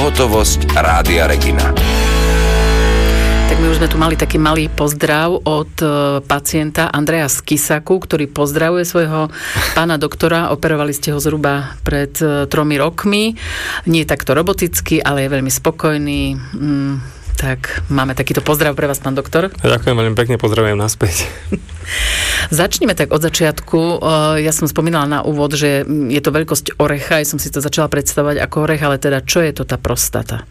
Pohotovosť Rádia Regina. Tak my už sme tu mali taký malý pozdrav od pacienta Andreja z Kisaku, ktorý pozdravuje svojho pána doktora. Operovali ste ho zhruba pred 3 rokmi. Nie takto roboticky, ale je veľmi spokojný. Tak máme takýto pozdrav pre vás, pán doktor. Ďakujem veľmi pekne, pozdravujem naspäť. Začneme tak od začiatku. Ja som spomínala na úvod, že je to veľkosť orecha. Ja som si to začala predstavovať ako orech, ale teda čo je to tá prostata?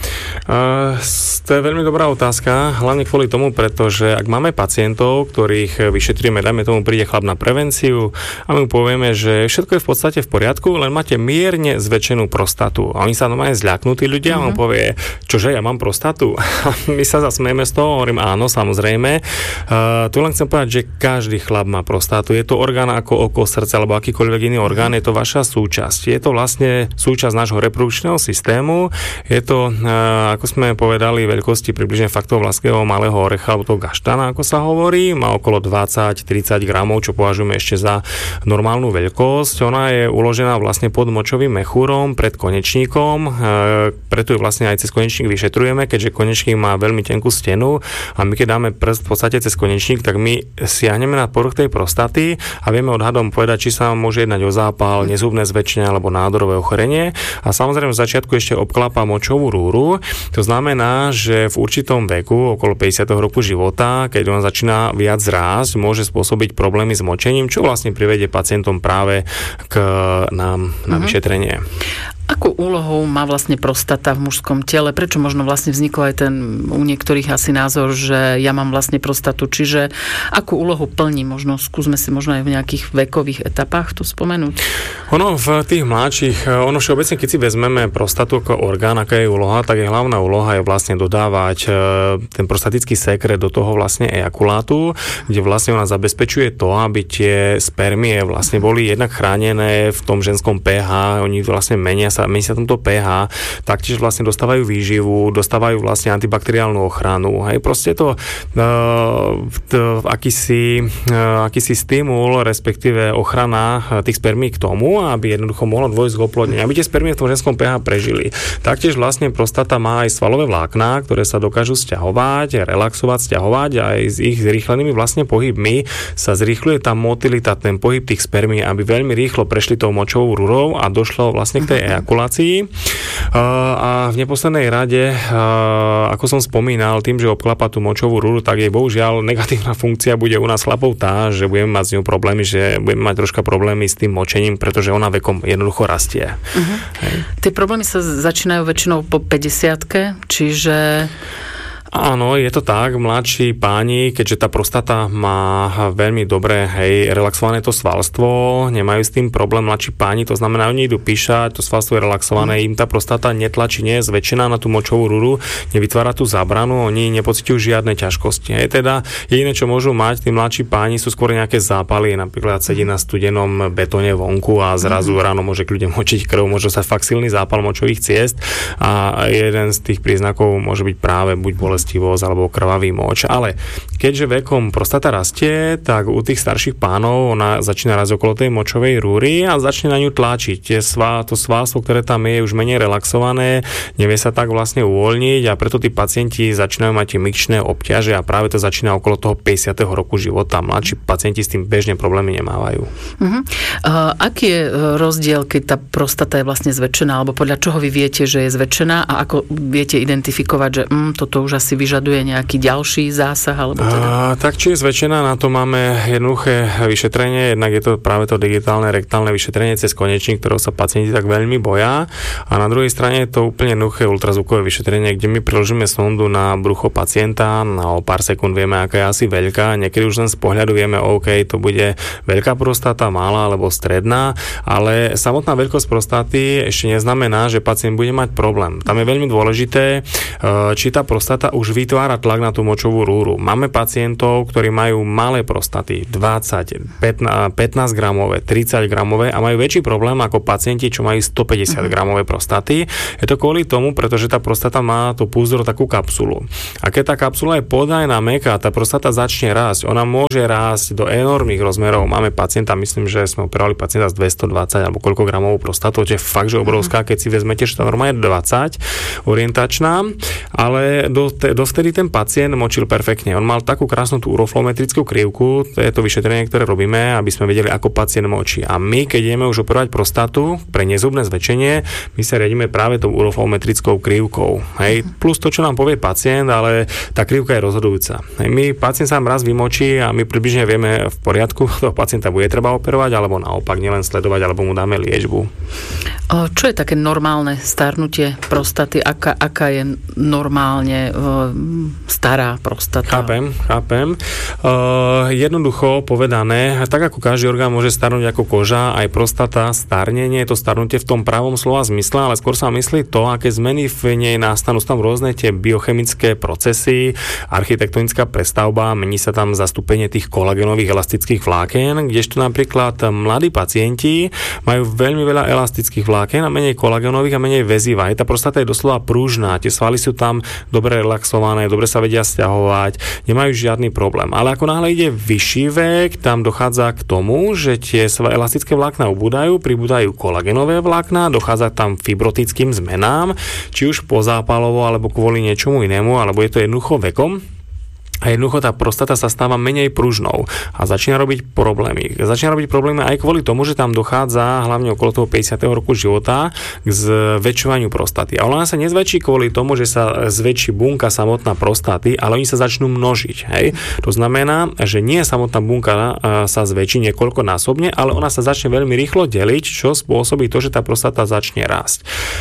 To je veľmi dobrá otázka, hlavne kvôli tomu, pretože ak máme pacientov, ktorých vyšetríme, dajme tomu, príde chlap na prevenciu a my mu povieme, že všetko je v podstate v poriadku, len máte mierne zväčšenú prostatu. A oni sa normálne zľaknutí ľudia a on povie, čože, ja mám prostatu? A my sa zasmejeme z toho, hovorím, áno, samozrejme. Tu len chcem povedať, že každý chlap má prostatu. Je to orgán ako oko, srdce alebo akýkoľvek iný orgán, je to vaša súčasť. Je to vlastne súčasť nášho reprodukčného systému. Je to, ako sme povedali, veľkosti približne faktov vlaského malého orecha, alebo toho gaštana, ako sa hovorí, má okolo 20-30 gramov, čo považujeme ešte za normálnu veľkosť. Ona je uložená vlastne pod močovým mechúrom, pred konečníkom, preto ju vlastne aj cez konečník vyšetrujeme, keďže konečník má veľmi tenkú stenu a my keď dáme prst v podstate cez konečník, tak my siahneme na povrch tej prostaty a vieme odhadom povedať, či sa môže jednať o zápal, nezhubné zväčšenie alebo nádorové ochorenie. A samozrejme v začiatku ešte obklapa močovú rúru. To znamená, že v určitom veku, okolo 50. roku života, keď ona začína viac rásť, môže spôsobiť problémy s močením, čo vlastne privedie pacientom práve k nám na vyšetrenie. Akú úlohu má vlastne prostata v mužskom tele? Prečo možno vlastne vznikol aj ten u niektorých asi názor, že ja mám vlastne prostatu? Čiže akú úlohu plní? Možno skúsme si možno aj v nejakých vekových etapách to spomenúť. Ono v tých mladších, všeobecne, keď si vezmeme prostatu ako orgán, aká je úloha, tak je hlavná úloha je vlastne dodávať ten prostatický sekret do toho vlastne ejakulátu, kde vlastne ona zabezpečuje to, aby tie spermie vlastne boli jednak chránené v tom ženskom pH, oni vlastne menia sa tomto pH, taktiež vlastne dostávajú výživu, dostávajú vlastne antibakteriálnu ochranu. Hej, proste to akýsi stimul, respektíve ochrana tých spermí k tomu, aby jednoducho mohlo dôjsť k oplodneniu, aby tie spermie v tom ženskom pH prežili. Taktiež vlastne prostata má aj svalové vlákna, ktoré sa dokážu sťahovať, relaxovať, sťahovať a aj s ich zrýchlenými vlastne pohybmi sa zrýchľuje tá motilita, ten pohyb tých spermí, aby veľmi rýchlo prešli tou močovou rúrou a došlo vlastne k tej ejakulácii. A v neposlednej rade, ako som spomínal, tým, že obklapa tú močovú rúru, tak jej bohužiaľ negatívna funkcia bude u nás chlapov tá, že budeme mať s ňou problémy, že budeme mať troška problémy s tým močením, pretože ona vekom jednoducho rastie. Tie problémy sa začínajú väčšinou po 50-ke, čiže... Áno, je to tak. Mladší páni, keďže tá prostata má veľmi dobre, relaxované to svalstvo, nemajú s tým problém mladší páni, to znamená, oni idú píšať, to svalstvo je relaxované, im tá prostata netlačí, nie je zväčšená na tú močovú rúru, nevytvára tú zábranu, oni nepociťujú žiadne ťažkosti. Teda jediné, čo môžu mať tí mladší páni, sú skôr nejaké zápaly, napríklad sedí na studenom betóne vonku a zrazu ráno môže k ľuďom močiť krv, môže sa fakt silný zápal močových ciest a jeden z tých príznakov môže byť práve buď bolestivosť alebo krvavý moč. Ale keďže vekom prostata rastie, tak u tých starších pánov ona začína rásť okolo tej močovej rúry a začne na ňu tlačiť. To sválstvo, ktoré tam je už menej relaxované, nevie sa tak vlastne uvoľniť a preto tí pacienti začínajú mať tie mykčné obťaže a práve to začína okolo toho 50. roku života. Mladší pacienti s tým bežne problémy nemávajú. Aký je rozdiel, keď tá prostata je vlastne zväčšená, alebo podľa čoho vy viete, že je zväčšená a ako viete identifikovať, že toto už asi vyžaduje nejaký ďalší zásah? Alebo teda? Tak či je zväčšená, na to máme jednoduché vyšetrenie, jednak je to práve to digitálne rektálne vyšetrenie cez konečník, ktorého sa pacienti tak veľmi boja, a na druhej strane je to úplne jednoduché ultrazvukové vyšetrenie, kde my priložíme sondu na brucho pacienta, na o pár sekúnd vieme, aká je asi veľká, niekedy už len z pohľadu vieme, OK, to bude veľká prostata, malá alebo stredná, ale samotná veľkosť prostaty ešte neznamená, že pacient bude mať problém. Tam je veľmi dôležité, či tá prostata už vytvára tlak na tú močovú rúru. Máme pacientov, ktorí majú malé prostaty, 20, 15 gramové, 30 gramové a majú väčší problém ako pacienti, čo majú 150 gramové prostaty. Je to kvôli tomu, pretože tá prostata má tú púzdro takú kapsulu. A keď tá kapsula je podajná mäkká, tá prostata začne rásť. Ona môže rásť do enormných rozmerov. Máme pacienta, myslím, že sme operovali pacienta z 220 alebo koľko gramovú prostatu, to je fakt, že obrovská, keď si vezmete, že tá norma je 20 orientačná, ale dovtedy ten pacient močil perfektne. On mal takú krásnu tú uroflometrickú krivku, to je to vyšetrenie, ktoré robíme, aby sme vedeli, ako pacient močí. A my, keď ideme už operovať prostatu pre nezhubné zväčšenie, my sa riadíme práve tou uroflometrickou krivkou. Hej. Plus to, čo nám povie pacient, ale tá krivka je rozhodujúca. Hej. My pacient sa raz vymočí a my približne vieme v poriadku, toho pacienta bude treba operovať, alebo naopak nielen sledovať, alebo mu dáme liečbu. Čo je také normálne starnutie prostaty? Aká je normálne stará prostata? Chápem. Jednoducho povedané, tak ako každý orgán môže starnúť ako koža, aj prostata starne, nie je to starnutie v tom pravom slova zmysle, ale skôr sa myslí to, aké zmeny v nej nastanú. Sú tam rôzne tie biochemické procesy, architektonická prestavba, mení sa tam zastúpenie tých kolagénových elastických vlákien, kdežto napríklad mladí pacienti majú veľmi veľa elastických vlákien a menej kolagénových a menej väziva. Tá prostata je doslova prúžna, tie svaly sú tam dobre relaxované, dobre sa vedia sťahovať, nemajú žiadny problém. Ale ako náhle ide vyšší vek, tam dochádza k tomu, že tie elastické vlákna ubúdajú, pribúdajú kolagénové vlákna, dochádza tam fibrotickým zmenám, či už pozápalovo, alebo kvôli niečomu inému, alebo je to jednoducho vekom. A jednoducho tá prostata sa stáva menej pružnou a začína robiť problémy. Začína robiť problémy aj kvôli tomu, že tam dochádza hlavne okolo toho 50. roku života k zväčšovaniu prostaty. A ona sa nezväčší kvôli tomu, že sa zväčší bunka samotná prostaty, ale oni sa začnú množiť. Hej? To znamená, že nie samotná bunka sa zväčší niekoľkonásobne, ale ona sa začne veľmi rýchlo deliť, čo spôsobí to, že tá prostata začne rásť.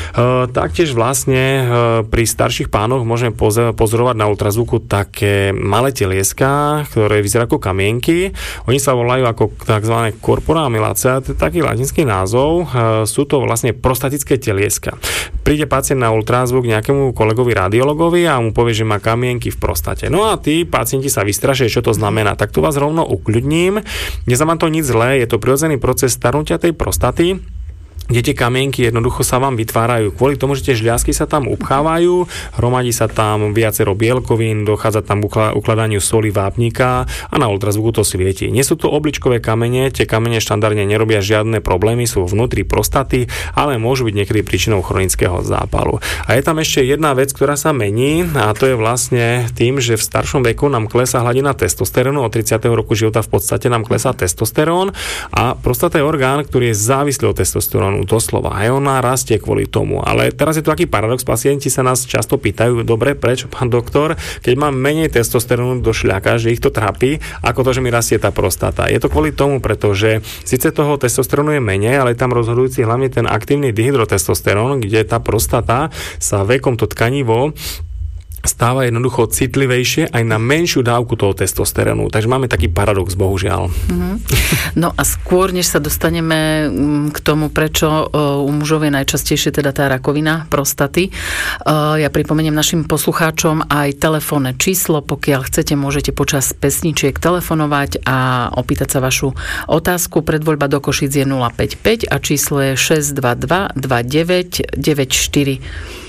Taktiež vlastne pri starších pánoch môžeme pozorovať na ultrazvuku také malé telieska, ktoré vyzerajú ako kamienky. Oni sa volajú ako tzv. Corpora amylacea, to je taký latinský názov. Sú to vlastne prostatické telieska. Príde pacient na ultrazvuk nejakému kolegovi radiologovi a mu povie, že má kamienky v prostate. No a tí pacienti sa vystrašia, čo to znamená. Tak tu vás rovno ukľudním. Neznamená to nič zlé, je to prirodzený proces starnutia tej prostaty, kde tie kamienky jednoducho sa vám vytvárajú kvôli tomu, že tie žľazky sa tam upchávajú, hromadí sa tam viacero bielkovín, dochádza tam k ukladaniu soli vápnika a na ultrazvuku to svieti. Nie sú to obličkové kamene, tie kamene štandardne nerobia žiadne problémy, sú vnútri prostaty, ale môžu byť niekedy príčinou chronického zápalu. A je tam ešte jedna vec, ktorá sa mení, a to je vlastne tým, že v staršom veku nám klesá hladina testosterónu, od 30. roku života v podstate nám klesá testosterón a prostata je orgán, ktorý je závislý od testosterónu. Doslova. Aj ona rastie kvôli tomu. Ale teraz je to taký paradox. Pacienti sa nás často pýtajú, dobre, prečo, pán doktor, keď mám menej testosterónu do šľaka, že ich to trápi, ako to, že mi rastie tá prostata. Je to kvôli tomu, pretože síce toho testosterónu je menej, ale je tam rozhodujúci hlavne ten aktívny dihydrotestosterón, kde tá prostata sa vekom to tkanivo stáva jednoducho citlivejšie aj na menšiu dávku toho testosterónu. Takže máme taký paradox, bohužiaľ. No a skôr, než sa dostaneme k tomu, prečo u mužov je najčastejšie teda tá rakovina prostaty, ja pripomeniem našim poslucháčom aj telefónne číslo. Pokiaľ chcete, môžete počas pesničiek telefonovať a opýtať sa vašu otázku. Predvoľba do Košíc je 055 a číslo je 622 29 94.